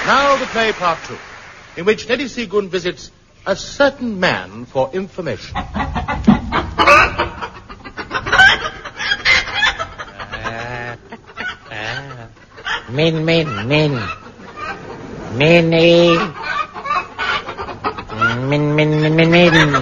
Now the play part 2, in which Teddy Seagoon visits a certain man for information. Min. Minnie. Min.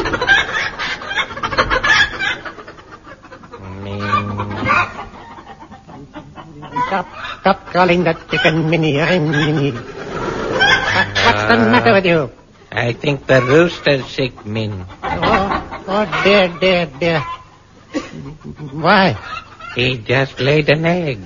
Stop calling that chicken Minnie. I'm Minnie. What's the matter with you? I think the rooster's sick, Min. Oh, dear. Why? He just laid an egg.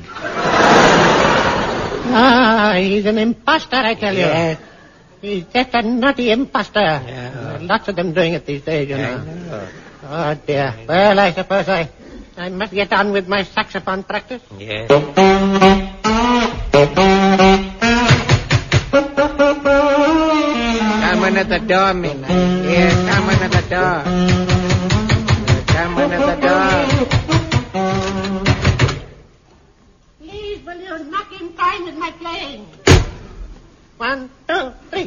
He's an imposter, I tell you. Yes. He's just a naughty imposter. Yeah. Lots of them doing it these days, you know. Oh, dear. Well, I suppose I must get on with my saxophone practice. Yes. Come in at the door, Min. Yes, come in at the door. Come in at the door. Please, will you knock in time with my playing? 1, 2, 3.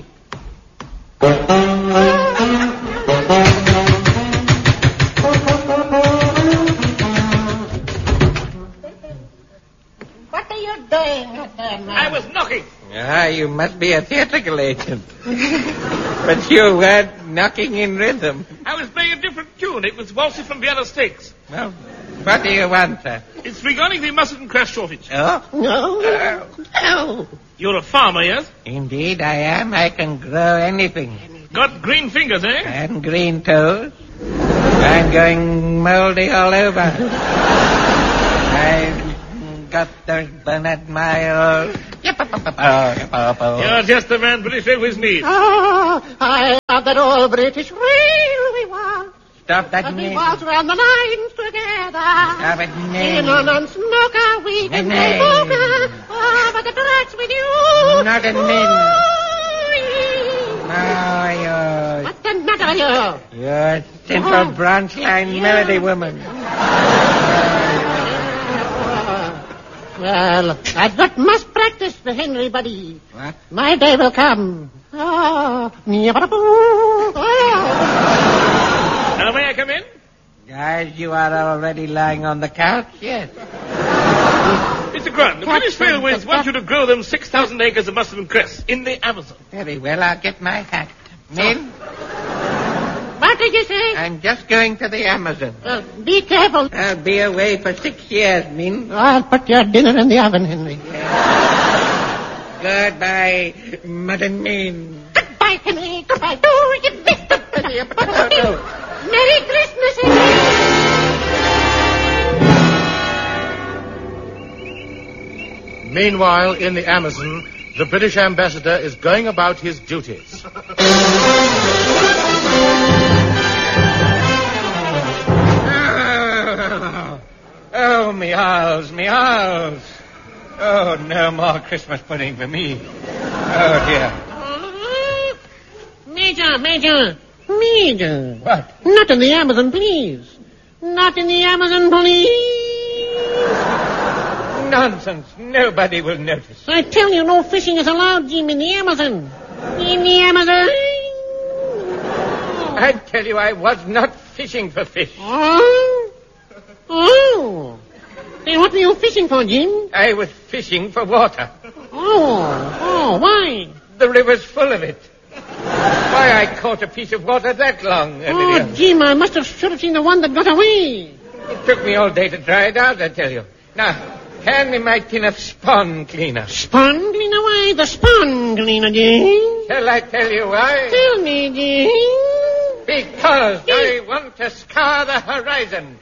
What are you doing out there, man? I was knocking. You must be a theatrical agent. But you were knocking in rhythm. I was playing a different tune. It was Waltzing from Vienna Steaks. Well, what do you want, sir? It's regarding the mustard and cress shortage. Oh? No. You're a farmer, yes? Indeed, I am. I can grow anything. Got green fingers, eh? And green toes. I'm going moldy all over. I've got the Bernard Miles. You're just the man British Airways needs. Oh, I love that old British railway waltz. Stop that, we waltz around the lines together. Stop it, in London smoker, we can play poker. Oh, but the tracks with you. Not a min. What's the matter with you? You're a simple branch line melody woman. Well, I've got much practice for Henry, buddy. What? My day will come. Oh. Now, may I come in? Guys, you are already lying on the couch? Yes. Mr. Grant, the British Railways want you to grow them 6,000 acres of mustard and cress in the Amazon. Very well, I'll get my hat. Min? What did you say? I'm just going to the Amazon. Be careful. I'll be away for 6 years, Min. I'll put your dinner in the oven, Henry. Goodbye, Madam Min. Goodbye, Henry. Goodbye. Oh, you missed it. Merry Christmas, Henry. Meanwhile, in the Amazon, the British ambassador is going about his duties. Oh, me owls. Oh, no more Christmas pudding for me. Oh, dear. Major. What? Not in the Amazon, please. Not in the Amazon, please. Nonsense. Nobody will notice. I tell you, no fishing is allowed, Jim, in the Amazon. In the Amazon. I tell you, I was not fishing for fish. Oh. Then what were you fishing for, Jim? I was fishing for water. Oh, why? The river's full of it. Why, I caught a piece of water that long. Jim, I should have seen the one that got away. It took me all day to dry it out, I tell you. Now, hand me my tin of spawn cleaner. Spawn cleaner? Why the spawn cleaner, Jim? Shall I tell you why? Tell me, Jim. Because I want to scour the horizon.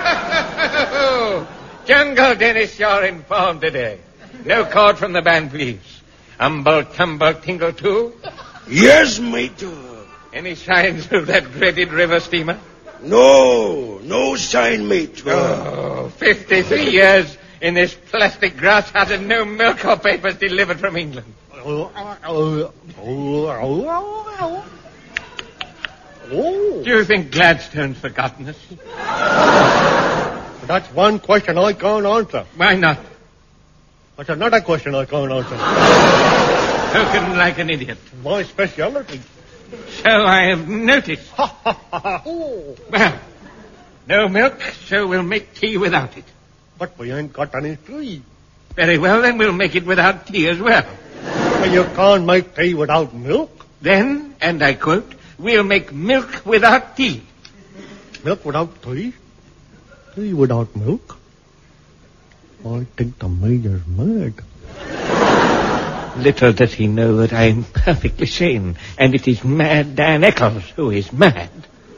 Jungle Dennis, you're informed today. No chord from the band, please. Humble, tumble, tingle, too. Yes, mate. Any signs of that dreaded river steamer? No sign, mate. 53 years in this plastic grass hut and no milk or papers delivered from England. Do you think Gladstone's forgotten us? That's one question I can't answer. Why not? That's another question I can't answer. spoken like an idiot. My speciality. So I have noticed. Well, no milk, so we'll make tea without it. But we ain't got any tea. Very well, then we'll make it without tea as well. Well, you can't make tea without milk. Then, and I quote, we'll make milk without tea. Milk without tea? Tea without milk? I think the Major's mad. Little does he know that I am perfectly sane, and it is Mad Dan Eccles who is mad.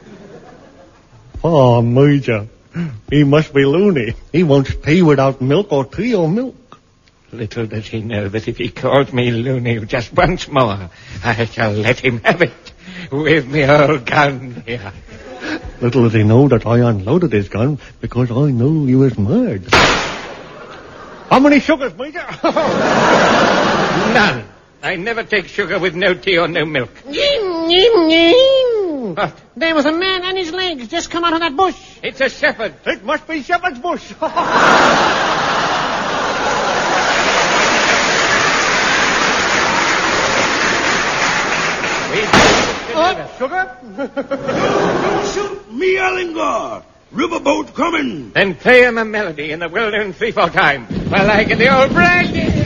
Ah, Major. He must be loony. He wants tea without milk or tea or milk. Little does he know that if he calls me loony just once more, I shall let him have it with me old gun here. Little does he know that I unloaded his gun because I knew he was mad. How many sugars, Major? None. I never take sugar with no tea or no milk. What? There was a man and his legs just come out of that bush. It's a shepherd. It must be Shepherd's Bush. Sugar? Don't shoot me, Ellingar. Riverboat coming. Then play him a melody in the well-known 3/4 time while I get the old brandy.